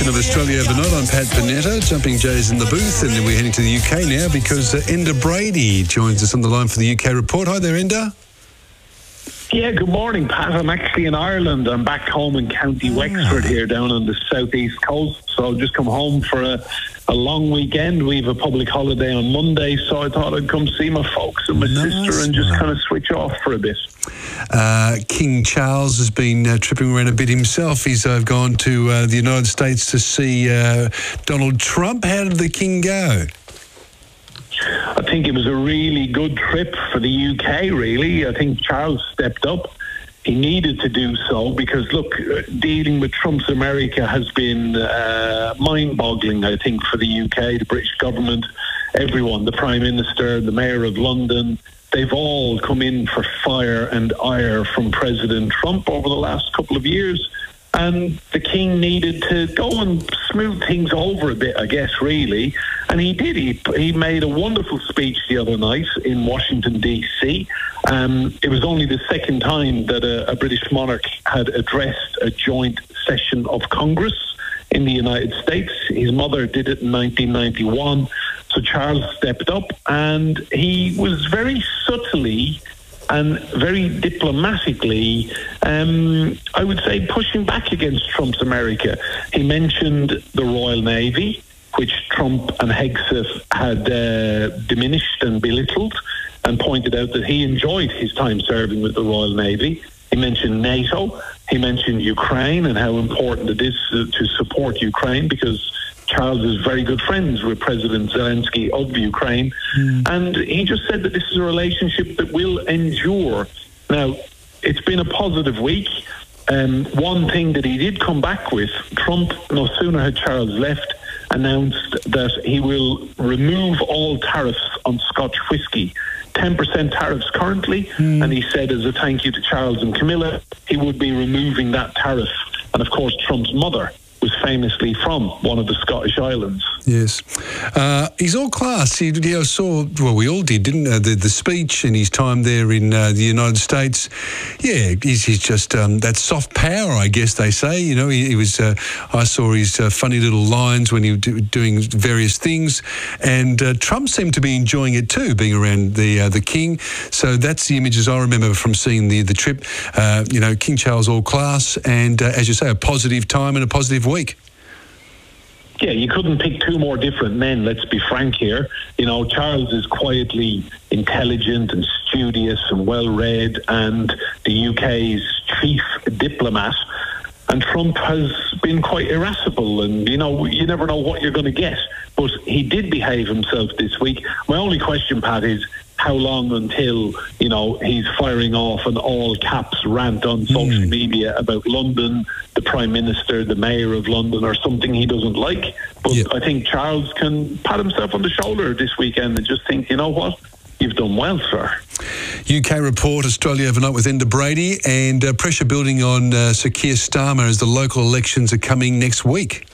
edition of Australia Overnight. I'm Pat Panetta, Jumping Jays in the booth, and then we're heading to the UK now because Enda Brady joins us on the line for the UK report. Hi there, Enda. Yeah, good morning, Pat. I'm actually in Ireland. I'm back home in County Wexford here down on the southeast coast. So I've just come home for a long weekend. We have a public holiday on Monday, so I thought I'd come see my folks and my sister and just kind of switch off for a bit. King Charles has been tripping around a bit himself. He's gone to the United States to see Donald Trump. How did the King go? I think it was a really good trip for the UK, really. I think Charles stepped up. He needed to do so because, look, dealing with Trump's America has been mind-boggling, I think, for the UK, the British government, everyone, the Prime Minister, the Mayor of London. They've all come in for fire and ire from President Trump over the last couple of years. And the King needed to go and smooth things over a bit, I guess, really. And he did. He made a wonderful speech the other night in Washington, D.C. It was only the second time that a British monarch had addressed a joint session of Congress in the United States. His mother did it in 1991. So Charles stepped up, and he was very subtly and very diplomatically, I would say, pushing back against Trump's America. He mentioned the Royal Navy, which Trump and Hegseth had diminished and belittled, and pointed out that he enjoyed his time serving with the Royal Navy. He mentioned NATO. He mentioned Ukraine and how important it is to support Ukraine, because Charles is very good friends with President Zelensky of Ukraine. And he just said that this is a relationship that will endure. Now, it's been a positive week. One thing that he did come back with, Trump, no sooner had Charles left, announced that he will remove all tariffs on Scotch whisky. 10% tariffs currently, and he said as a thank you to Charles and Camilla, he would be removing that tariff. And of course, Trump's mother was famously from one of the Scottish islands. Yes. He's all class. We all did, didn't we? The speech and his time there in the United States. Yeah, he's just that soft power, I guess they say. You know, he was, I saw his funny little lines when he was doing various things, and Trump seemed to be enjoying it too, being around the King. So that's the images I remember from seeing the trip. King Charles all class, and as you say, a positive time and a positive week. Yeah, you couldn't pick two more different men, let's be frank here. You know, Charles is quietly intelligent and studious and well-read, and the UK's chief diplomat. And Trump has been quite irascible, and, you never know what you're going to get. But he did behave himself this week. My only question, Pat, is how long until, he's firing off an all-caps rant on social media about London, the Prime Minister, the Mayor of London, or something he doesn't like. But I think Charles can pat himself on the shoulder this weekend and just think, you know what? You've done well, sir. UK report, Australia Overnight with Enda Brady, and pressure building on Sir Keir Starmer as the local elections are coming next week.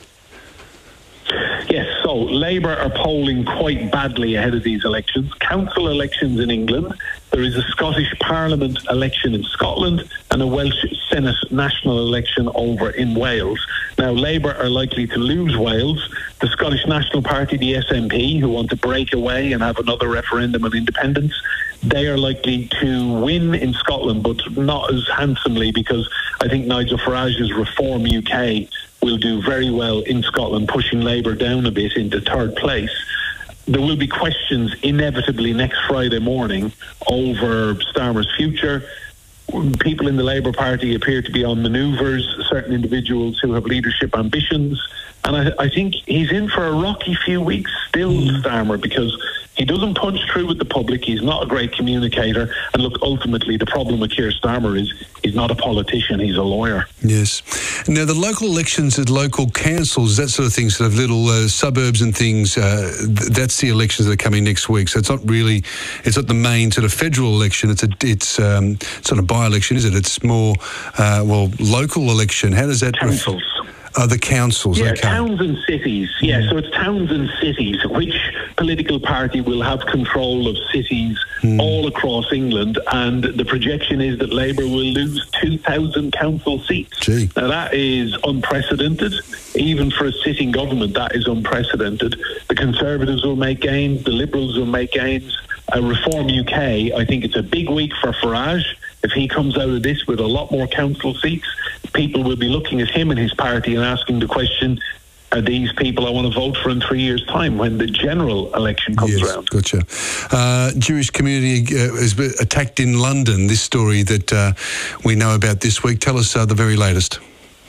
Yes, so Labour are polling quite badly ahead of these elections. Council elections in England, there is a Scottish Parliament election in Scotland, and a Welsh Senate national election over in Wales. Now, Labour are likely to lose Wales. The Scottish National Party, the SNP, who want to break away and have another referendum on independence, they are likely to win in Scotland, but not as handsomely, because I think Nigel Farage's Reform UK will do very well in Scotland, pushing Labour down a bit into third place. There will be questions inevitably next Friday morning over Starmer's future. People in the Labour Party appear to be on manoeuvres, certain individuals who have leadership ambitions. And I think he's in for a rocky few weeks still, Starmer, because he doesn't punch through with the public. He's not a great communicator. And look, ultimately, the problem with Keir Starmer is he's not a politician, he's a lawyer. Yes. Now, the local elections at local councils, that sort of thing, sort of little suburbs and things, that's the elections that are coming next week. So it's not the main sort of federal election. It's sort of by-election, is it? It's more, local election. How does that... Councils. The councils, yeah, okay. Towns and cities. Yeah, so it's towns and cities. Which political party will have control of cities all across England? And the projection is that Labour will lose 2,000 council seats. Gee. Now, that is unprecedented. Even for a sitting government, that is unprecedented. The Conservatives will make gains. The Liberals will make gains. Reform UK, I think it's a big week for Farage. If he comes out of this with a lot more council seats, people will be looking at him and his party and asking the question, are these people I want to vote for in 3 years' time when the general election comes around? Gotcha. Jewish community is attacked in London, this story that we know about this week. Tell us the very latest.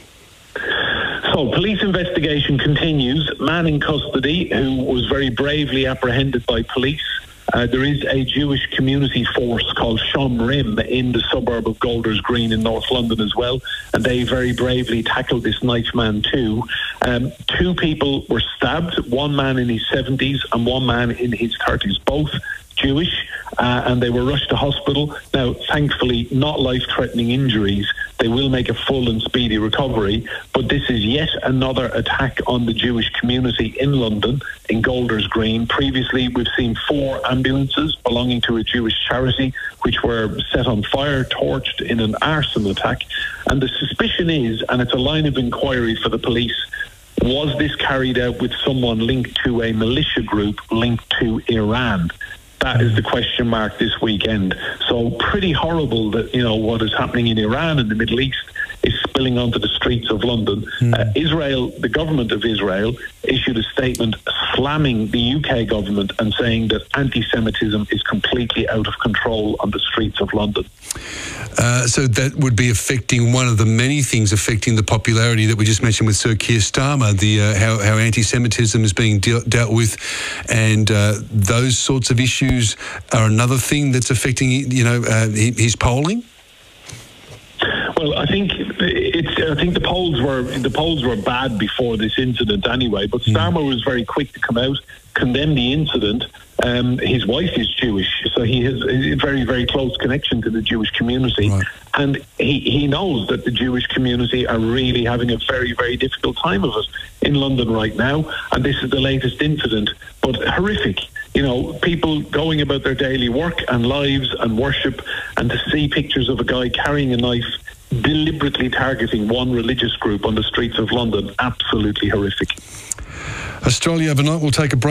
So, police investigation continues. Man in custody who was very bravely apprehended by police. There is a Jewish community force called Shomrim in the suburb of Golders Green in North London as well, and they very bravely tackled this knife man too. 2 people were stabbed, one man in his 70s and one man in his 30s, both Jewish, and they were rushed to hospital. Now, thankfully, not life-threatening injuries. They will make a full and speedy recovery, but this is yet another attack on the Jewish community in London, in Golders Green. Previously, we've seen 4 ambulances belonging to a Jewish charity which were set on fire, torched in an arson attack. And the suspicion is, and it's a line of inquiry for the police, was this carried out with someone linked to a militia group linked to Iran? That is the question mark this weekend. So pretty horrible that, what is happening in Iran and the Middle East is spilling onto the streets of London. Israel, the government of Israel, issued a statement slamming the UK government and saying that anti-Semitism is completely out of control on the streets of London. So that would be affecting one of the many things affecting the popularity that we just mentioned with Sir Keir Starmer, how anti-Semitism is being dealt with, and those sorts of issues are another thing that's affecting, his polling. Well, I think the polls were bad before this incident anyway. But Starmer was very quick to come out, condemn the incident. His wife is Jewish, so he has a very, very close connection to the Jewish community. Right. And he knows that the Jewish community are really having a very, very difficult time of it in London right now. And this is the latest incident, but horrific. People going about their daily work and lives and worship, and to see pictures of a guy carrying a knife deliberately targeting one religious group on the streets of London, absolutely horrific. Australia overnight will take a break.